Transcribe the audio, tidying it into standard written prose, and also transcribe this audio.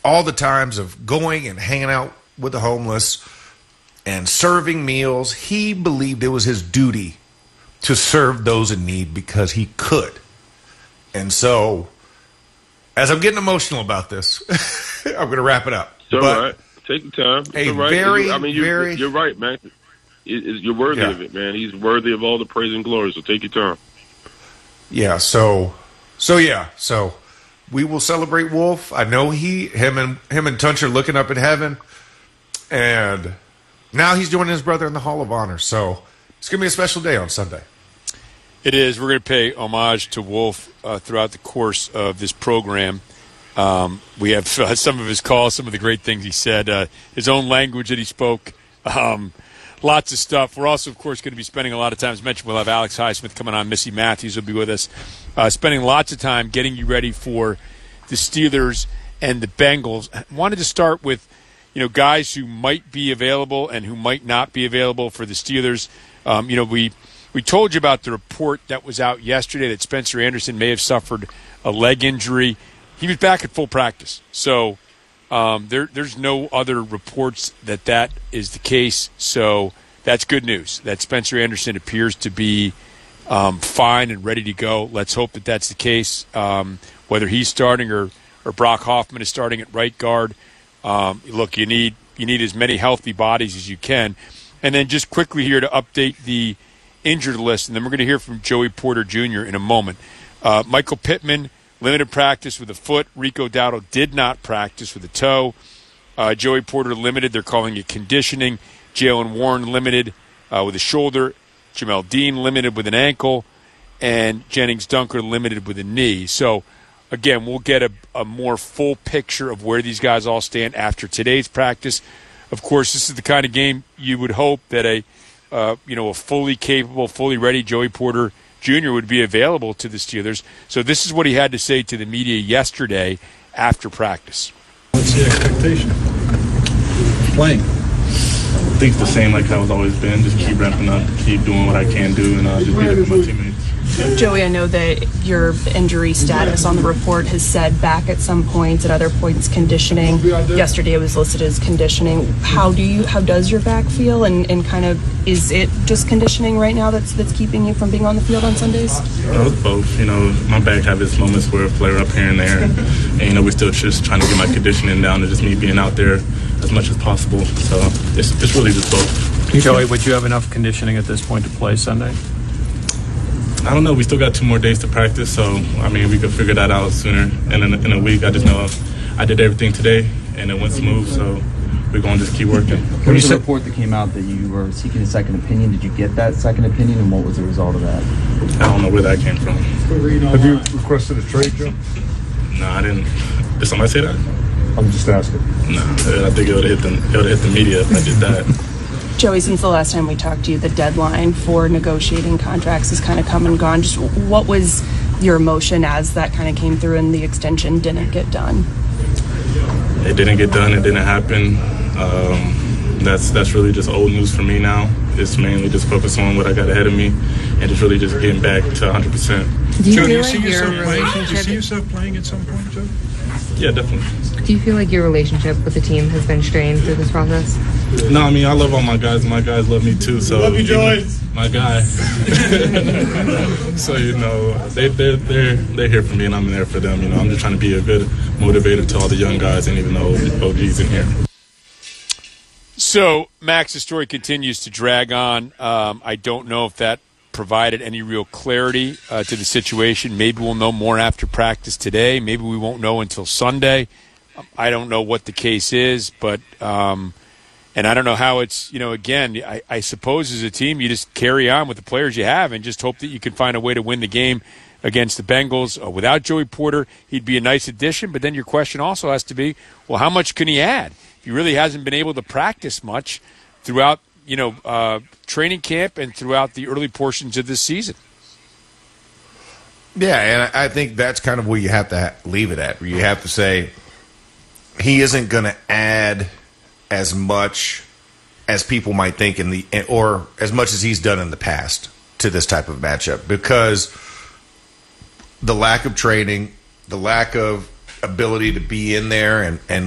all the times of going and hanging out with the homeless and serving meals, he believed it was his duty to serve those in need because he could. And so, as I'm getting emotional about this, I'm going to wrap it up. It's all right. Take your time. It's all right. You're right, man. You're worthy of it, man. He's worthy of all the praise and glory, so take your time. Yeah, so we will celebrate Wolf. I know him and Tunch are looking up in heaven, and now he's joining his brother in the Hall of Honor. So it's going to be a special day on Sunday. It is. We're going to pay homage to Wolf throughout the course of this program. We have some of his calls, some of the great things he said, his own language that he spoke. Lots of stuff. We're also, of course, going to be spending a lot of time, as mentioned, we'll have Alex Highsmith coming on. Missy Matthews will be with us. Spending lots of time getting you ready for the Steelers and the Bengals. I wanted to start with, guys who might be available and who might not be available for the Steelers. We told you about the report that was out yesterday that Spencer Anderson may have suffered a leg injury. He was back at full practice. So there's no other reports that is the case. So that's good news that Spencer Anderson appears to be fine and ready to go. Let's hope that that's the case. Whether he's starting or Brock Hoffman is starting at right guard. Look, you need as many healthy bodies as you can. And then just quickly here to update the injured list, and then we're going to hear from Joey Porter Jr. in a moment. Michael Pittman, limited practice with a foot. Rico Dowdle did not practice with a toe. Joey Porter limited. They're calling it conditioning. Jaylen Warren limited with a shoulder. Jamel Dean limited with an ankle. And Jennings Dunker limited with a knee. So, again, we'll get a more full picture of where these guys all stand after today's practice. Of course, this is the kind of game you would hope that a fully capable, fully ready Joey Porter Jr. would be available to the Steelers. So this is what he had to say to the media yesterday after practice. What's the expectation? Playing. I think it's the same like how it's always been. Just keep ramping up, keep doing what I can do, and just be there for my teammates. Joey, I know that your injury status on the report has said back at some points, at other points conditioning. Yesterday it was listed as conditioning. How does your back feel, and kind of is it just conditioning right now that's keeping you from being on the field on Sundays? It's both. My back have its moments where it flare up here and there, and we're still just trying to get my conditioning down and just me being out there as much as possible. So it's really just both. Joey, would you have enough conditioning at this point to play Sunday? I don't know. We still got 2 more days to practice, so, we could figure that out sooner. And in a week, I just know I did everything today, and it went smooth, so we're going to just keep working. There was a report that came out that you were seeking a second opinion. Did you get that second opinion, and what was the result of that? I don't know where that came from. Have you requested a trade, Joe? No, I didn't. Did somebody say that? I'm just asking. No, I think it would have hit the media if I did that. Joey, since the last time we talked to you, the deadline for negotiating contracts has kind of come and gone. Just what was your emotion as that kind of came through and the extension didn't get done? It didn't get done. It didn't happen. That's really just old news for me now. It's mainly just focus on what I got ahead of me and just really just getting back to 100%. Do you see yourself playing at some point, Joe? Yeah, definitely. Do you feel like your relationship with the team has been strained through this process? No, I love all my guys. My guys love me too. So love you, Joey. My guy. So they're here for me, and I'm there for them. I'm just trying to be a good motivator to all the young guys, and even the OGs in here. So Max's story continues to drag on. I don't know if that provided any real clarity to the situation. Maybe we'll know more after practice today. Maybe we won't know until Sunday. I don't know what the case is, but and I don't know how it's, again, I suppose as a team you just carry on with the players you have and just hope that you can find a way to win the game against the Bengals. Without Joey Porter, he'd be a nice addition, but then your question also has to be, well, how much can he add? He really hasn't been able to practice much throughout training camp and throughout the early portions of this season. Yeah, and I think that's kind of where you have to leave it at, where you have to say he isn't going to add as much as people might think or as much as he's done in the past to this type of matchup, because the lack of training, the lack of ability to be in there and